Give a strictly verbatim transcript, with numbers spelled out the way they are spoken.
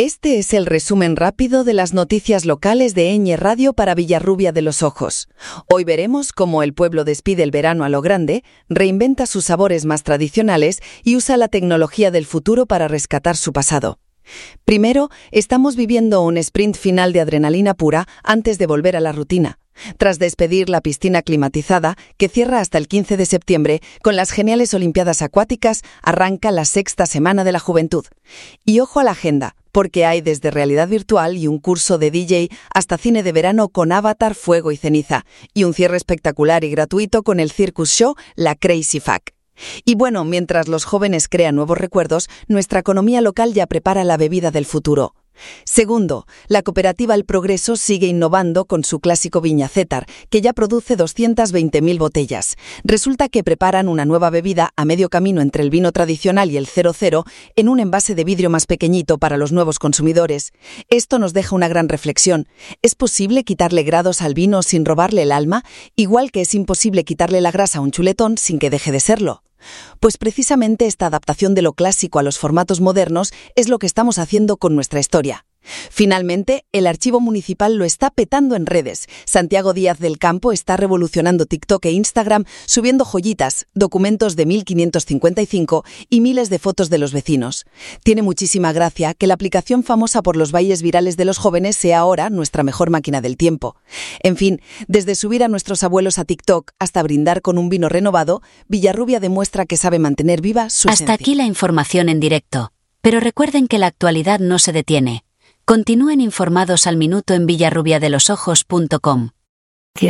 Este es el resumen rápido de las noticias locales de Eñe Radio para Villarrubia de los Ojos. Hoy veremos cómo el pueblo despide el verano a lo grande, reinventa sus sabores más tradicionales y usa la tecnología del futuro para rescatar su pasado. Primero, estamos viviendo un sprint final de adrenalina pura antes de volver a la rutina. Tras despedir la piscina climatizada, que cierra hasta el quince de septiembre, con las geniales Olimpiadas Acuáticas, arranca la sexta Semana de la Juventud. Y ojo a la agenda, porque hay desde realidad virtual y un curso de D J hasta cine de verano con Avatar, Fuego y Ceniza, y un cierre espectacular y gratuito con el Circus Show La Crazy Fac. Y bueno, mientras los jóvenes crean nuevos recuerdos, nuestra economía local ya prepara la bebida del futuro. Segundo, la cooperativa El Progreso sigue innovando con su clásico Viña Cétar, que ya produce doscientas veinte mil botellas. Resulta que preparan una nueva bebida a medio camino entre el vino tradicional y el cero cero en un envase de vidrio más pequeñito para los nuevos consumidores. Esto nos deja una gran reflexión. ¿Es posible quitarle grados al vino sin robarle el alma? Igual que es imposible quitarle la grasa a un chuletón sin que deje de serlo. Pues precisamente esta adaptación de lo clásico a los formatos modernos es lo que estamos haciendo con nuestra historia. Finalmente, el Archivo Municipal lo está petando en redes. Santiago Díaz del Campo está revolucionando TikTok e Instagram, subiendo joyitas, documentos de mil quinientos cincuenta y cinco y miles de fotos de los vecinos. Tiene muchísima gracia que la aplicación famosa por los bailes virales de los jóvenes sea ahora nuestra mejor máquina del tiempo. En fin, desde subir a nuestros abuelos a TikTok hasta brindar con un vino renovado, Villarrubia demuestra que sabe mantener viva su esencia. Hasta aquí la información en directo. Pero recuerden que la actualidad no se detiene. Continúen informados al minuto en villarrubia de los ojos punto com.